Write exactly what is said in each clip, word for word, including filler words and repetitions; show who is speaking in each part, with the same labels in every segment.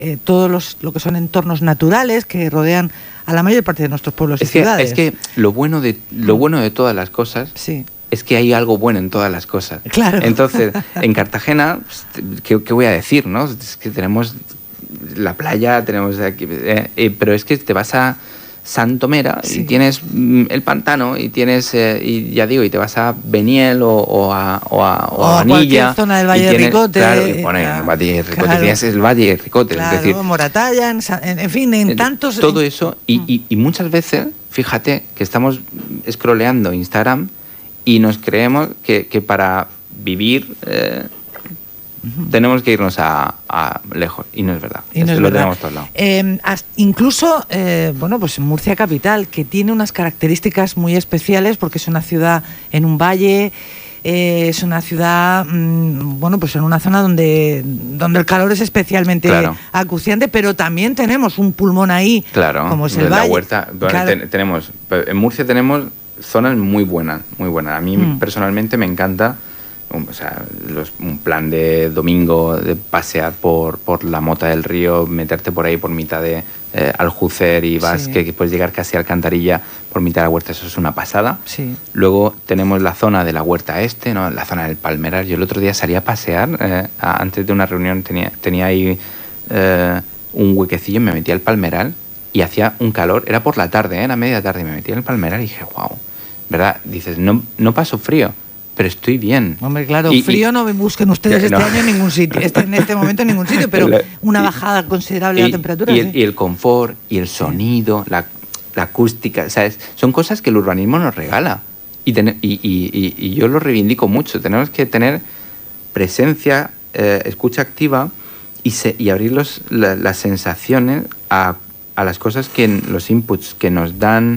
Speaker 1: eh, todos los, lo que son entornos naturales que rodean a la mayor parte de nuestros pueblos
Speaker 2: es
Speaker 1: y
Speaker 2: que,
Speaker 1: ciudades.
Speaker 2: Es que lo bueno de, lo bueno de todas las cosas
Speaker 1: sí.
Speaker 2: es que hay algo bueno en todas las cosas.
Speaker 1: Claro.
Speaker 2: Entonces, en Cartagena, ¿qué, qué voy a decir, no? Es que tenemos la playa, tenemos aquí, eh, eh, pero es que te vas a Santomera sí. y tienes mm, el pantano y tienes, eh, y ya digo, y te vas a Beniel o, o a, o a, o
Speaker 1: o
Speaker 2: a
Speaker 1: a
Speaker 2: Vanilla.
Speaker 1: cualquier zona del Valle de Ricote.
Speaker 2: Claro, y pone el Valle de Ricote,
Speaker 1: claro,
Speaker 2: tienes el Valle de Ricote.
Speaker 1: Claro,
Speaker 2: es decir,
Speaker 1: Moratalla, en, en fin, en tantos...
Speaker 2: Todo eso, y, y, y muchas veces, fíjate, que estamos scrolleando Instagram y nos creemos que, que para vivir... Eh, Uh-huh. tenemos que irnos a, a lejos, y no es verdad.
Speaker 1: Y no es
Speaker 2: lo
Speaker 1: verdad.
Speaker 2: tenemos todos lados.
Speaker 1: Eh, incluso, eh, bueno, pues Murcia capital, que tiene unas características muy especiales porque es una ciudad en un valle, eh, es una ciudad, mmm, bueno, pues en una zona donde, donde el calor es especialmente claro. acuciante, pero también tenemos un pulmón ahí,
Speaker 2: claro,
Speaker 1: como es el
Speaker 2: la
Speaker 1: valle.
Speaker 2: Huerta.
Speaker 1: Claro.
Speaker 2: Ten, tenemos, en Murcia tenemos zonas muy buenas, muy buenas. A mí mm. personalmente me encanta. O sea, los, un plan de domingo de pasear por, por la Mota del Río, meterte por ahí por mitad de eh, Aljucer y vas, sí. que, que puedes llegar casi a Alcantarilla por mitad de la huerta, eso es una pasada.
Speaker 1: Sí.
Speaker 2: Luego tenemos la zona de la huerta este, ¿no? La zona del Palmeral. Yo el otro día salí a pasear, eh, a, antes de una reunión tenía, tenía ahí eh, un huequecillo, me metí al Palmeral y hacía un calor, era por la tarde, ¿eh? Era media tarde, y me metí al Palmeral y dije, wow, ¿verdad? Dices, no, no paso frío, pero estoy bien.
Speaker 1: Hombre, claro,
Speaker 2: y,
Speaker 1: frío
Speaker 2: y,
Speaker 1: no me busquen ustedes este no. año en ningún sitio, este, en este momento en ningún sitio, pero la, una bajada considerable
Speaker 2: y,
Speaker 1: de la temperatura.
Speaker 2: Y el,
Speaker 1: ¿sí?
Speaker 2: y el confort, y el sonido, la, la acústica, ¿sabes? Son cosas que el urbanismo nos regala. Y, ten, y, y, y yo lo reivindico mucho. Tenemos que tener presencia, eh, escucha activa y, se, y abrir los, la, las sensaciones a, a las cosas, que los inputs que nos dan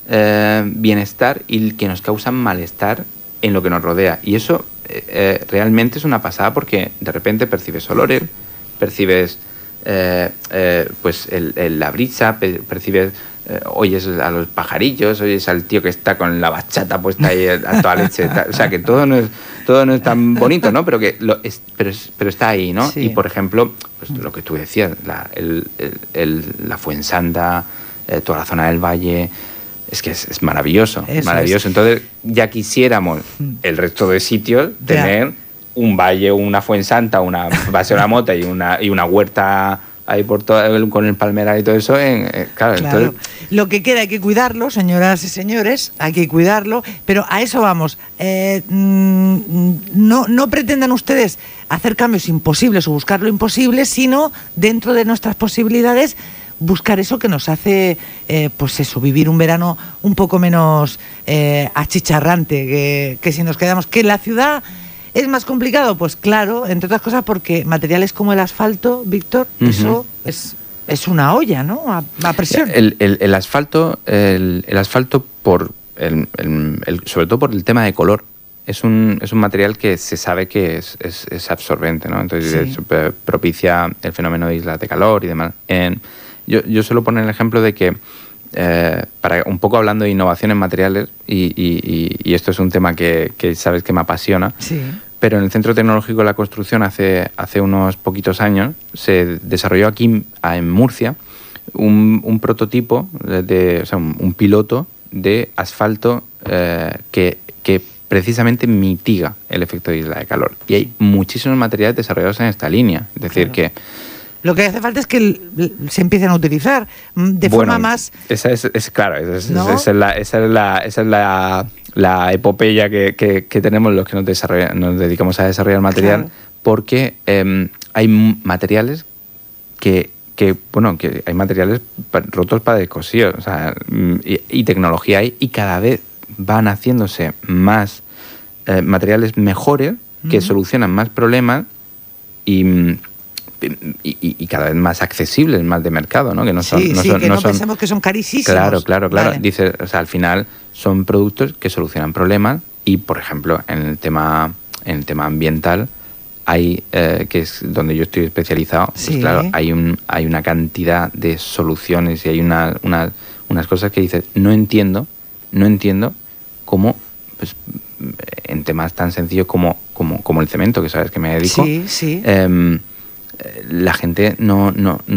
Speaker 2: eh, bienestar y que nos causan malestar en lo que nos rodea. Y eso eh, realmente es una pasada, porque de repente percibes olores, percibes eh, eh, pues el, el, la brisa, percibes, eh, oyes a los pajarillos, oyes al tío que está con la bachata puesta ahí a toda leche. O sea, que todo no es, todo no es tan bonito, ¿no? Pero que lo es, pero, es, pero está ahí, ¿no? Sí. Y, por ejemplo, pues lo que tú decías, la, el, el, el, la Fuensanta, eh, toda la zona del valle... Es que es, es maravilloso, Eso maravilloso. Es. Entonces, ya quisiéramos el resto de sitios tener ya. un valle, una Fuensanta, una base de la Mota y una, y una huerta ahí por todo, con el palmeral y todo eso. En, eh, claro,
Speaker 1: claro.
Speaker 2: Entonces...
Speaker 1: Lo que queda hay que cuidarlo, señoras y señores, hay que cuidarlo, pero a eso vamos. Eh, no, no pretendan ustedes hacer cambios imposibles o buscar lo imposible, sino dentro de nuestras posibilidades buscar eso que nos hace, eh, pues eso, vivir un verano un poco menos eh, achicharrante, que, que si nos quedamos... ¿Que en la ciudad es más complicado? Pues claro, entre otras cosas porque materiales como el asfalto, Víctor, uh-huh. eso es, es una olla, ¿no? A, a presión.
Speaker 2: El, el, el asfalto, el, el asfalto por el, el, el, sobre todo por el tema de color, es un, es un material que se sabe que es, es, es absorbente, ¿no? Entonces sí. es, propicia el fenómeno de islas de calor y demás. En, Yo, yo suelo poner el ejemplo de que, eh, para un poco hablando de innovación en materiales, y, y, y esto es un tema que, que sabes que me apasiona,
Speaker 1: sí.
Speaker 2: pero en el Centro Tecnológico de la Construcción hace, hace unos poquitos años se desarrolló aquí en Murcia un, un prototipo, de, de, o sea, un, un piloto de asfalto eh, que, que precisamente mitiga el efecto de isla de calor. Y hay muchísimos materiales desarrollados en esta línea. Es decir, claro. que...
Speaker 1: Lo que hace falta es que se empiecen a utilizar de
Speaker 2: bueno,
Speaker 1: forma más...
Speaker 2: Esa es, es claro, esa,
Speaker 1: ¿no?
Speaker 2: esa es, la, esa es, la, esa es la, la epopeya que, que, que tenemos los que nos, nos dedicamos a desarrollar material, claro. porque eh, hay materiales que, que, bueno, que hay materiales rotos para descosidos, o sea, y, y tecnología hay, y cada vez van haciéndose más eh, materiales mejores que uh-huh. solucionan más problemas y... Y, y, y cada vez más accesibles, más de mercado, ¿no? Que no son,
Speaker 1: sí,
Speaker 2: no
Speaker 1: sí,
Speaker 2: son,
Speaker 1: que
Speaker 2: no
Speaker 1: no
Speaker 2: son,
Speaker 1: pensemos que son carísimos.
Speaker 2: Claro, claro, claro.
Speaker 1: Vale.
Speaker 2: Dice, o sea, al final son productos que solucionan problemas y, por ejemplo, en el tema, en el tema ambiental, hay, eh, que es donde yo estoy especializado,
Speaker 1: sí.
Speaker 2: pues claro, hay un, hay una cantidad de soluciones y hay una, una, unas cosas que dices, no entiendo, no entiendo cómo, pues, en temas tan sencillos como, como, como el cemento, que sabes que me dedico.
Speaker 1: Sí, sí.
Speaker 2: Eh, la gente no, no, no